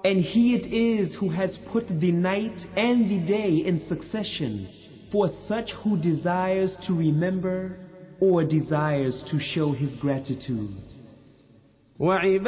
And He it is who has put the night and the day in succession for such who desires to remember or desires to show his gratitude.